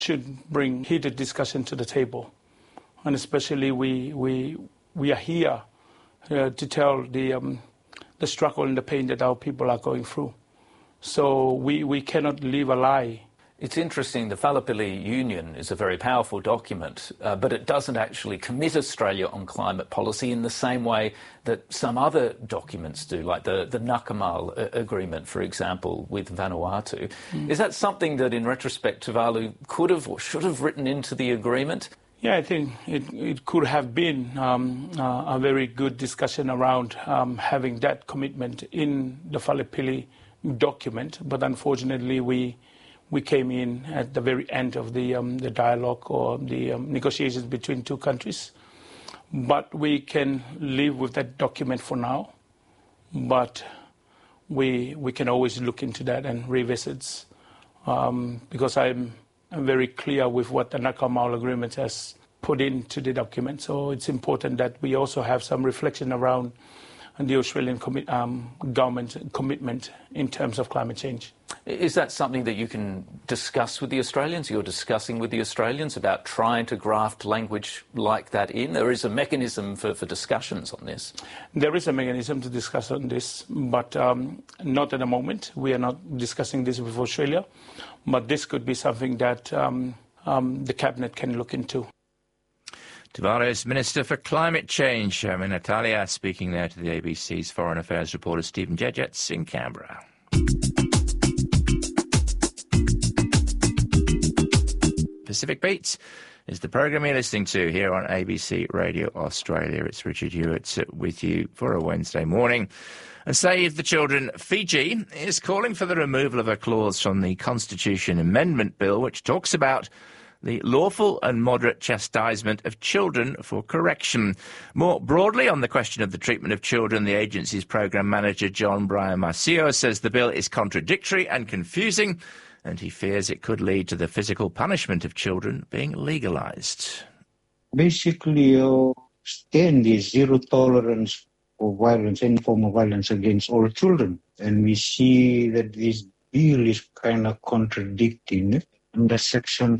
should bring heated discussion to the table. And especially we are here to tell the struggle and the pain that our people are going through. So we cannot live a lie. It's interesting, the Whalapili Union is a very powerful document, but it doesn't actually commit Australia on climate policy in the same way that some other documents do, like the Nakamal Agreement, for example, with Vanuatu. Is that something that, in retrospect, Tuvalu could have or should have written into the agreement? Yeah, I think it could have been a very good discussion around having that commitment in the Whalapili document, but unfortunately we came in at the very end of the dialogue or the negotiations between two countries. But we can live with that document for now. But we can always look into that and revisit, because I'm very clear with what the Nakamal Agreement has put into the document. So it's important that we also have some reflection around the Australian government commitment in terms of climate change. Is that something that you can discuss with the Australians? You're discussing with the Australians about trying to graft language like that in? There is a mechanism for discussions on this. There is a mechanism to discuss on this, but not at the moment. We are not discussing this with Australia, but this could be something that the Cabinet can look into. Tuvalu's Minister for Climate Change, Natalia, speaking there to the ABC's Foreign Affairs reporter Stephen Jejets in Canberra. Pacific Beats is the programme you're listening to here on ABC Radio Australia. It's Richard Hewitt with you for a Wednesday morning. And Save the Children Fiji is calling for the removal of a clause from the Constitution Amendment Bill which talks about the lawful and moderate chastisement of children for correction. More broadly on the question of the treatment of children, the agency's programme manager John Brian Marcio says the bill is contradictory and confusing, and he fears it could lead to the physical punishment of children being legalised. Basically, our stand is zero tolerance for violence, any form of violence against all children. And we see that this bill is kind of contradicting it. Under Section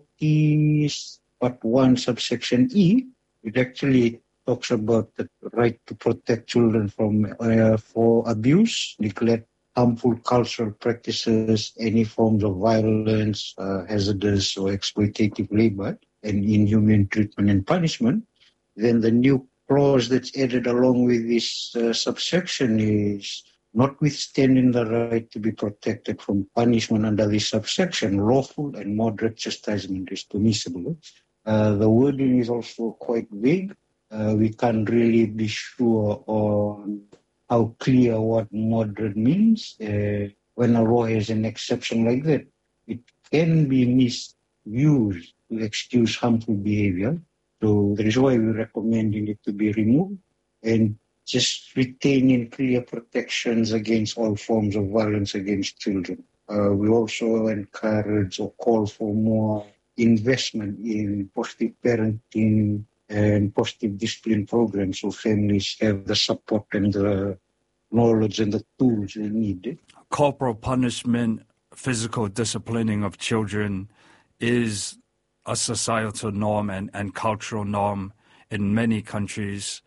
40, Part 1, subsection E, it actually talks about the right to protect children from for abuse, neglect, harmful cultural practices, any forms of violence, hazardous or exploitative labor, and inhumane treatment and punishment. Then the new clause that's added along with this subsection is notwithstanding the right to be protected from punishment under this subsection, lawful and moderate chastisement is permissible. The wording is also quite vague. We can't really be sure on how clear what moderate means. When a law has an exception like that, it can be misused to excuse harmful behavior. So that is why we're recommending it to be removed and just retaining clear protections against all forms of violence against children. We also encourage or call for more investment in positive parenting and positive discipline programs so families have the support and the knowledge and the tools they need. Corporal punishment, physical disciplining of children is a societal norm and cultural norm in many countries.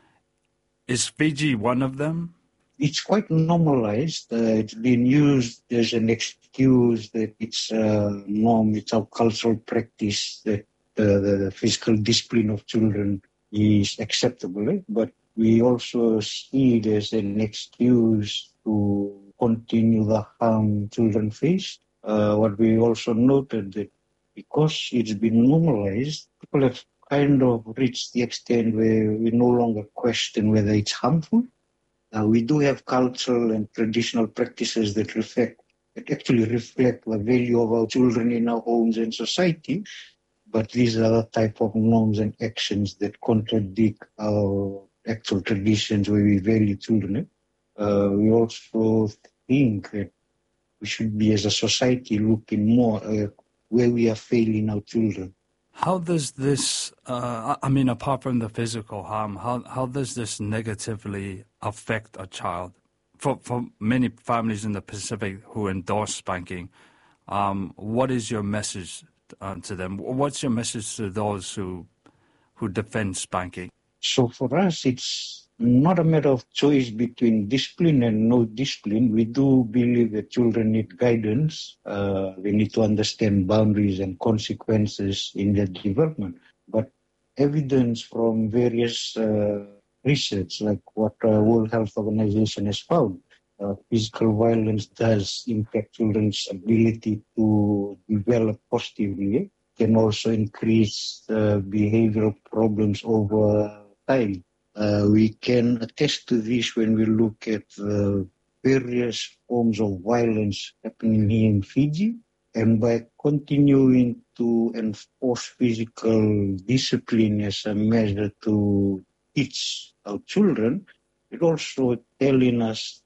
Is Fiji one of them? It's quite normalized. It's been used as an excuse that it's a norm, it's our cultural practice that the physical discipline of children is acceptable. But we also see it as an excuse to continue the harm children face. What we also noted that because it's been normalized, people have kind of reached the extent where we no longer question whether it's harmful. We do have cultural and traditional practices that actually reflect the value of our children in our homes and society, but these are the type of norms and actions that contradict our actual traditions where we value children. We also think that we should be, as a society, looking more at where we are failing our children. How does this, apart from the physical harm, how does this negatively affect a child? For many families in the Pacific who endorse spanking, what is your message to them. What's your message to those who defend spanking? So for us, it's not a matter of choice between discipline and no discipline. We do believe that children need guidance. They need to understand boundaries and consequences in their development. But evidence from various research, like what World Health Organization has found, physical violence does impact children's ability to develop positively. Can also increase behavioral problems over time. We can attest to this when we look at the various forms of violence happening here in Fiji. And by continuing to enforce physical discipline as a measure to teach our children, it also telling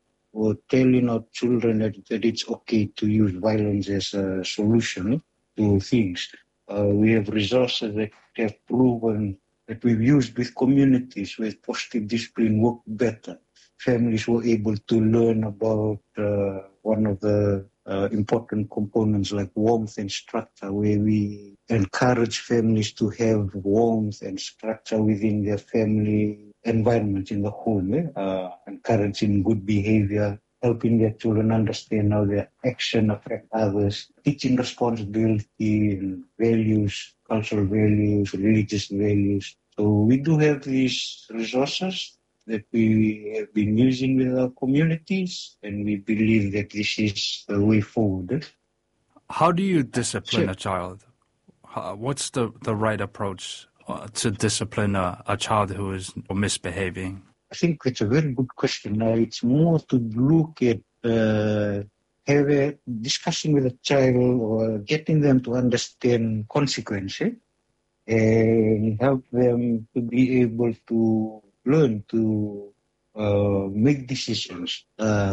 our children that it's okay to use violence as a solution to things. We have resources that have proven that we've used with communities where positive discipline worked better. Families were able to learn about one of the important components like warmth and structure, where we encourage families to have warmth and structure within their family environment in the home, encouraging good behavior, helping their children understand how their action affect others, teaching responsibility and values, cultural values, religious values. So we do have these resources that we have been using with our communities, and we believe that this is the way forward. How do you discipline a child? What's the right approach to discipline a child who is misbehaving? I think it's a very good question. Now, it's more to look at have a discussion with a child or getting them to understand consequences and help them to be able to learn to make decisions,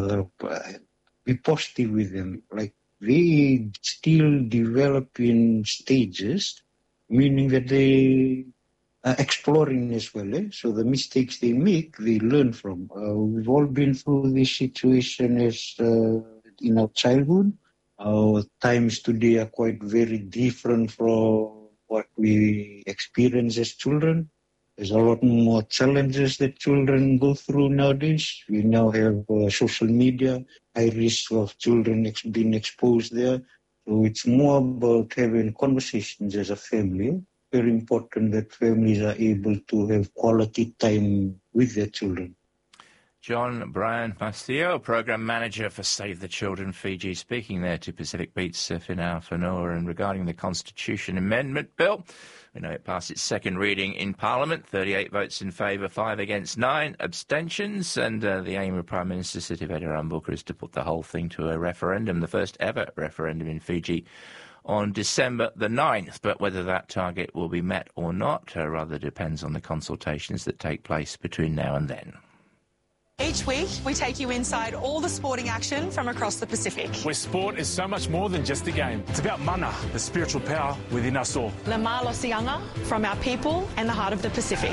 be positive with them. Like they still develop in stages, meaning that they are exploring as well. So the mistakes they make, they learn from. We've all been through this situation as in our childhood. Our times today are quite very different from what we experience as children. There's a lot more challenges that children go through nowadays. We now have social media, high risk of children being exposed there. So it's more about having conversations as a family. Very important that families are able to have quality time with their children. John Brian Masio, Program Manager for Save the Children Fiji, speaking there to Pacific Beats Finau Whanua. And regarding the Constitution Amendment Bill, we know it passed its second reading in Parliament, 38 votes in favour, 5 against, 9 abstentions. And the aim of Prime Minister Sitiveni Rabuka is to put the whole thing to a referendum, the first ever referendum in Fiji, on December the 9th. But whether that target will be met or not rather depends on the consultations that take place between now and then. Each week, we take you inside all the sporting action from across the Pacific. Where sport is so much more than just a game. It's about mana, the spiritual power within us all. Le Malo Sianga, from our people and the heart of the Pacific.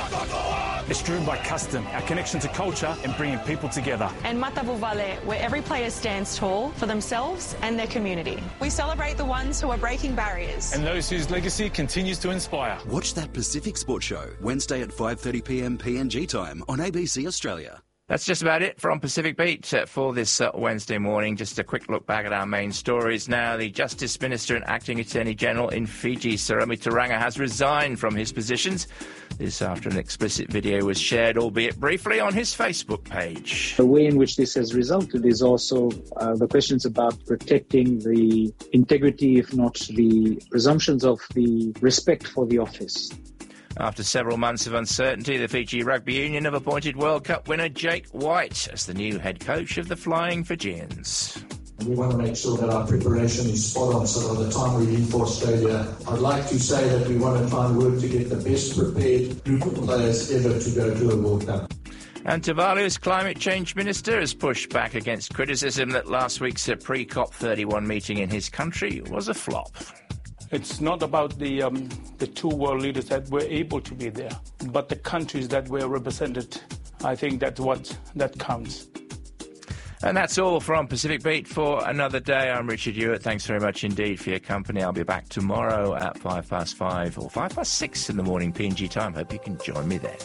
It's driven by custom, our connection to culture and bringing people together. And Matabu Vale, where every player stands tall for themselves and their community. We celebrate the ones who are breaking barriers. And those whose legacy continues to inspire. Watch That Pacific Sports Show, Wednesday at 5:30pm PNG time on ABC Australia. That's just about it from Pacific Beat for this Wednesday morning. Just a quick look back at our main stories now. The Justice Minister and Acting Attorney General in Fiji, Saramu Tauranga, has resigned from his positions. This after an explicit video was shared, albeit briefly, on his Facebook page. The way in which this has resulted is also the questions about protecting the integrity, if not the presumptions of the respect for the office. After several months of uncertainty, the Fiji Rugby Union have appointed World Cup winner Jake White as the new head coach of the Flying Fijians. We want to make sure that our preparation is spot on so by the time we leave for Australia, I'd like to say that we want to try and work to get the best prepared group of players ever to go to a World Cup. And Tuvalu's climate change minister has pushed back against criticism that last week's pre-COP31 meeting in his country was a flop. It's not about the two world leaders that were able to be there, but the countries that were represented. I think that's what that counts. And that's all from Pacific Beat for another day. I'm Richard Hewitt. Thanks very much indeed for your company. I'll be back tomorrow at 5:05 or 5:06 in the morning PNG time. Hope you can join me then.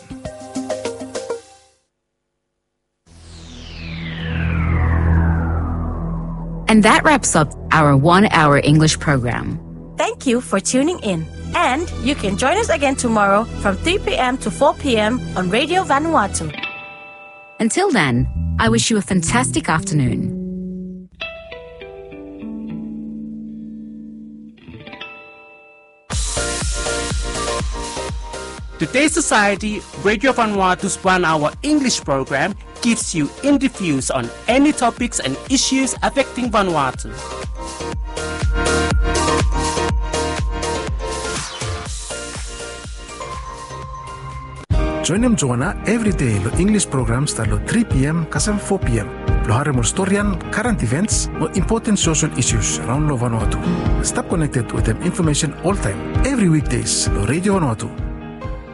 And that wraps up our 1 hour English program. Thank you for tuning in. And you can join us again tomorrow from 3 p.m. to 4 p.m. on Radio Vanuatu. Until then, I wish you a fantastic afternoon. Today's Society, Radio Vanuatu's 1 hour English program gives you interviews on any topics and issues affecting Vanuatu. Join them Joanna every day lo English programs start 3 p.m. kasam 4 p.m. Lo hari mo storyan, current events, or important social issues around lo Vanuatu. Stay connected with them information all time, every weekdays lo Radio Vanuatu.